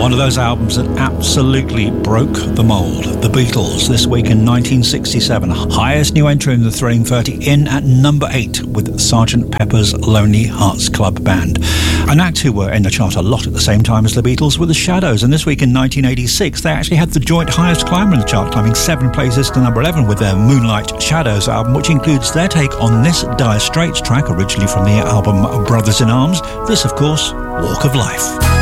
One of those albums that absolutely broke the mould. The Beatles, this week in 1967. Highest new entry in the Thrilling 30, in at number 8 with Sgt. Pepper's Lonely Hearts Club Band. An act who were in the chart a lot at the same time as the Beatles were the Shadows, and this week in 1986 they actually had the joint highest climber in the chart, climbing 7 places to number 11 with their Moonlight Shadows album, which includes their take on this Dire Straits track, originally from the album Brothers in Arms. This, of course, Walk of Life.